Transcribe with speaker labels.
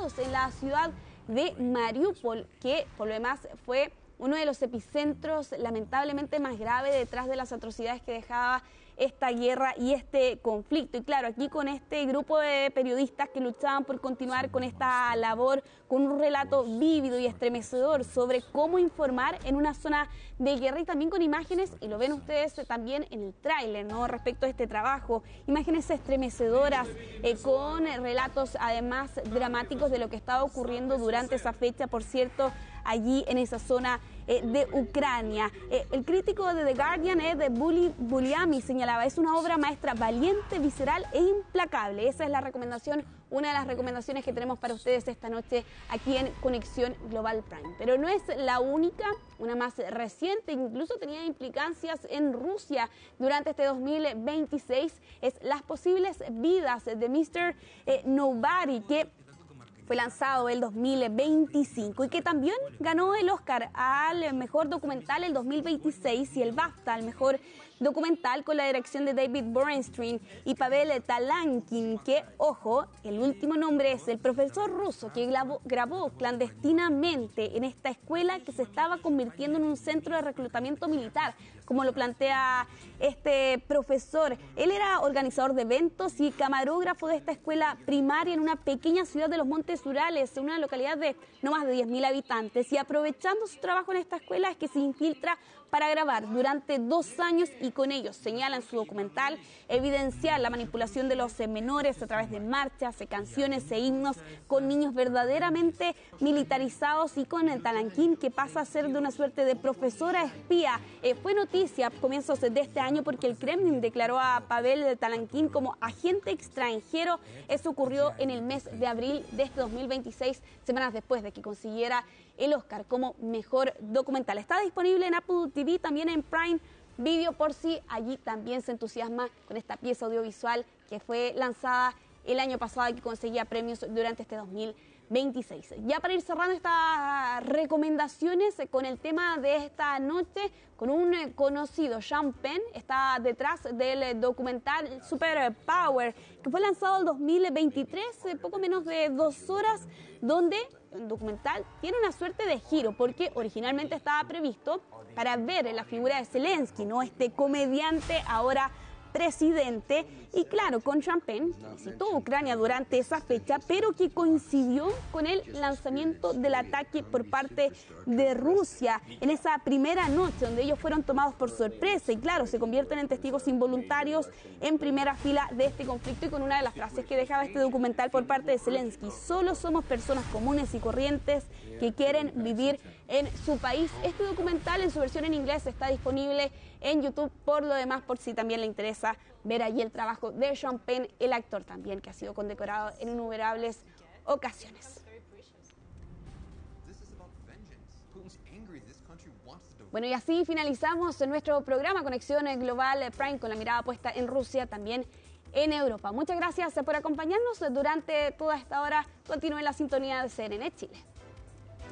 Speaker 1: disparos en la ciudad de Mariupol, que por lo demás fue uno de los epicentros lamentablemente más graves detrás de las atrocidades que dejaba esta guerra y este conflicto. Y claro, aquí con este grupo de periodistas que luchaban por continuar con esta labor, con un relato vívido y estremecedor sobre cómo informar en una zona de guerra y también con imágenes, y lo ven ustedes también en el tráiler, ¿no?, respecto a este trabajo, imágenes estremecedoras con relatos además dramáticos de lo que estaba ocurriendo durante esa fecha, por cierto, allí en esa zona de Ucrania. El crítico de The Guardian, Ed Buliami, señalaba: es una obra maestra valiente, visceral e implacable. Esa es la recomendación, una de las recomendaciones que tenemos para ustedes esta noche aquí en Conexión Global Prime. Pero no es la única, una más reciente, incluso tenía implicancias en Rusia durante este 2026, es Las posibles vidas de Mr. Nobody, que fue lanzado el 2025 y que también ganó el Oscar al mejor documental el 2026 y el BAFTA al mejor documental, con la dirección de David Borenstein y Pavel Talankin, que, ojo, el último nombre es el profesor ruso que grabó clandestinamente en esta escuela que se estaba convirtiendo en un centro de reclutamiento militar, como lo plantea este profesor. Él era organizador de eventos y camarógrafo de esta escuela primaria en una pequeña ciudad de los Montes Urales, en una localidad de no más de 10.000 habitantes, y aprovechando su trabajo en esta escuela es que se infiltra para grabar durante 2 años y con ellos, señala en su documental, evidenciar la manipulación de los menores a través de marchas, canciones e himnos con niños verdaderamente militarizados, y con el Talankin, que pasa a ser de una suerte de profesora espía. Fue noticia a comienzos de este año porque el Kremlin declaró a Pavel Talankin como agente extranjero. Eso ocurrió en el mes de abril de este 2026, semanas después de que consiguiera el Oscar como mejor documental. Está disponible en Apple TV, también en Prime Video, por si allí también se entusiasma con esta pieza audiovisual que fue lanzada el año pasado y que conseguía premios durante este 2026. Ya para ir cerrando estas recomendaciones con el tema de esta noche, con un conocido, Sean Penn, está detrás del documental Super Power, que fue lanzado en 2023, poco menos de 2 horas, donde el documental tiene una suerte de giro, porque originalmente estaba previsto para ver la figura de Zelensky, ¿no?, este comediante ahora presidente, y claro, con Sean Penn, que visitó Ucrania durante esa fecha, pero que coincidió con el lanzamiento del ataque por parte de Rusia en esa primera noche, donde ellos fueron tomados por sorpresa y claro, se convierten en testigos involuntarios en primera fila de este conflicto, y con una de las frases que dejaba este documental por parte de Zelensky: solo somos personas comunes y corrientes que quieren vivir en su país. Este documental en su versión en inglés está disponible en YouTube, por lo demás, por si también le interesa ver allí el trabajo de Sean Penn, el actor también que ha sido condecorado en innumerables ocasiones. Bueno, y así finalizamos nuestro programa Conexión Global Prime, con la mirada puesta en Rusia, también en Europa. Muchas gracias por acompañarnos durante toda esta hora. Continúen la sintonía de CNN Chile.